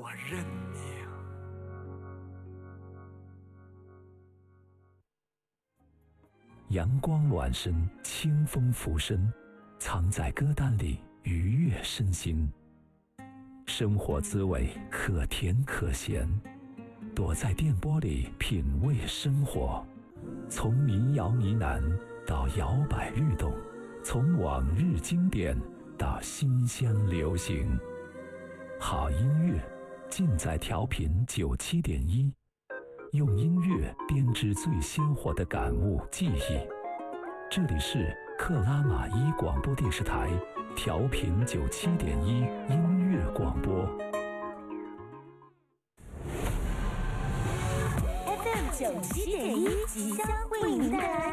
我认命。 阳光暖身，清风拂身，藏在歌单里愉悦身心。生活滋味可甜可咸，躲在电波里品味生活。从民谣呢喃到摇摆律动，从往日经典到新乡流行。好音乐尽在调频97.1，用音乐编织最鲜活的感悟记忆。这里是克拉玛依广播电视台调频97.1音乐广播。 FM 97.1即将为您带来